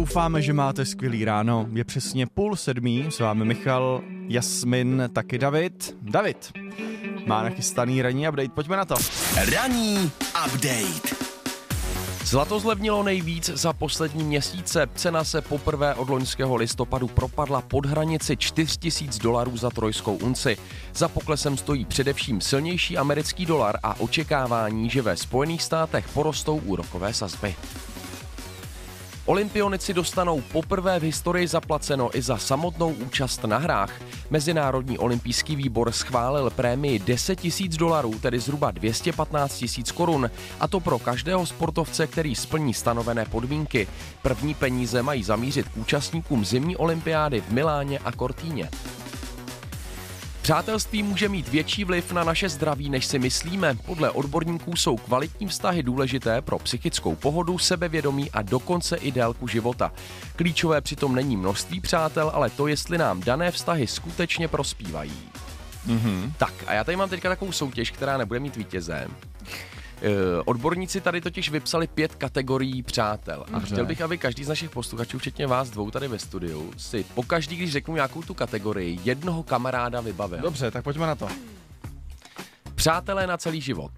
Doufáme, že máte skvělý ráno. Je přesně 6:30, s vámi Michal, Jasmin, taky David. David má nachystaný ranní update, pojďme na to. Ranní update. Zlato zlevnilo nejvíc za poslední měsíce. Cena se poprvé od loňského listopadu propadla pod hranici $4,000 za trojskou unci. Za poklesem stojí především silnější americký dolar a očekávání, že ve Spojených státech porostou úrokové sazby. Olympionici dostanou poprvé v historii zaplaceno i za samotnou účast na hrách. Mezinárodní olympijský výbor schválil prémii $10,000, tedy zhruba 215 000 korun, a to pro každého sportovce, který splní stanovené podmínky. První peníze mají zamířit k účastníkům zimní olympiády v Miláně a Cortíně. Přátelství může mít větší vliv na naše zdraví, než si myslíme. Podle odborníků jsou kvalitní vztahy důležité pro psychickou pohodu, sebevědomí a dokonce i délku života. Klíčové přitom není množství přátel, ale to, jestli nám dané vztahy skutečně prospívají. Tak a já tady mám teďka takovou soutěž, která nebude mít vítěze. Odborníci tady totiž vypsali 5 kategorií přátel. A chtěl bych, aby každý z našich posluchačů, včetně vás dvou tady ve studiu, si pokaždý, když řeknu nějakou tu kategorii, jednoho kamaráda vybavil. Dobře, tak pojďme na to. Přátelé na celý život.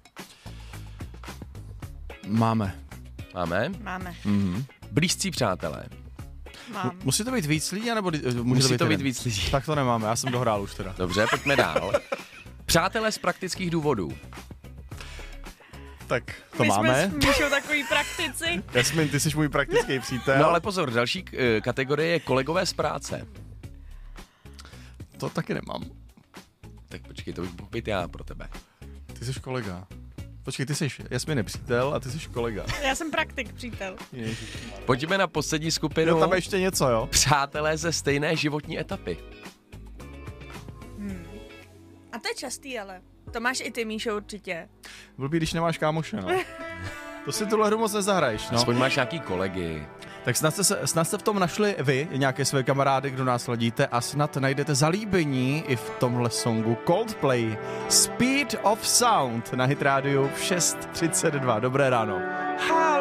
Máme. Máme? Máme. Blízcí přátelé. Mám. Musí to být víc lidí, nebo Musí to být jeden? víc lidí. Tak to nemáme, já jsem dohrál už teda. Dobře, pojďme dál. Přátelé z praktických důvodů. Tak to My máme. jsme s Míšou takový praktici. Jasmin, ty jsi můj praktický přítel. No ale pozor, další kategorie je kolegové z práce. To taky nemám. Tak počkej, to bych mohl být já pro tebe. Ty jsi kolega. Počkej, ty jsi Jasmin je přítel a ty jsi kolega. Já jsem praktik, přítel. Pojďme na poslední skupinu. Jo, tam je ještě něco, jo? Přátelé ze stejné životní etapy. A to je častý, ale. To máš i ty, Míšo, určitě. Blbý, když nemáš kámoše, no. To si tuhle hru moc nezahraješ, no. Aspoň máš nějaký kolegy. Tak snad jste v tom našli vy, nějaké své kamarády, kdo nás sledíte, a snad najdete zalíbení i v tomhle songu Coldplay. Speed of Sound na Hit Radio v 6:32. Dobré ráno.